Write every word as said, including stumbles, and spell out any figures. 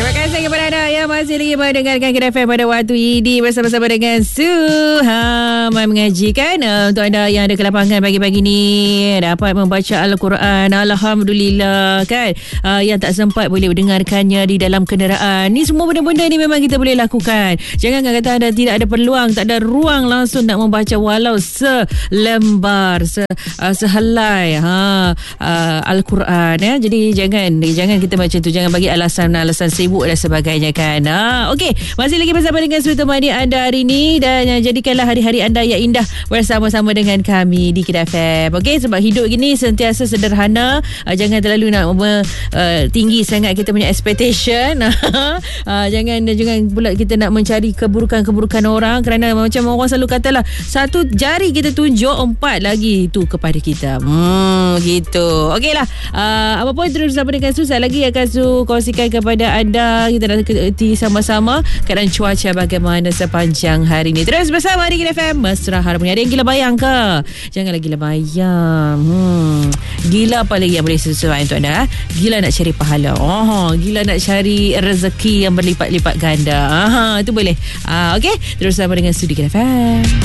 Terima kasih kepada anda yang masih lagi mendengarkan Kina F M pada waktu ini bersama-sama dengan Suha Mai Mengaji kan. Uh, untuk anda yang ada kelapangan pagi-pagi ni dapat membaca Al-Quran, Alhamdulillah kan. Uh, yang tak sempat boleh mendengarkannya di dalam kenderaan. Ni semua benda-benda ni memang kita boleh lakukan. Jangan kata anda tidak ada peluang, tak ada ruang langsung nak membaca walau selembar, se, uh, sehelai ha, uh, Al-Quran ya. Jadi jangan jangan kita macam tu, jangan bagi alasan-alasan sibuk dan sebagainya kan. Ha, okey, masih lagi bersama dengan Suri temani anda hari ini dan uh, jadikanlah hari-hari anda yang indah bersama-sama dengan kami di Kina F M. Okey, sebab hidup gini sentiasa sederhana, uh, jangan terlalu nak uh, tinggi sangat kita punya expectation. uh, jangan jangan pula kita nak mencari keburukan-keburukan orang, kerana macam orang selalu katalah, satu jari kita tunjuk, empat lagi tu kepada kita. Hmm, gitu. Okeylah, uh, apa pun terus bersama dengan Su, saya lagi akan Su kongsikan kepada anda. Kita nak kerti sama-sama keadaan cuaca bagaimana sepanjang hari ini. Terus bersama di Kina F M, Mesra Harmoni. Ada yang gila bayang ke? Janganlah gila bayang. Hmm. Gila apa lagi yang boleh sesuai untuk anda? Gila nak cari pahala. Oh, gila nak cari rezeki yang berlipat-lipat ganda. Aha, itu boleh. Ah, okey. Terus bersama dengan Studi Kina F M.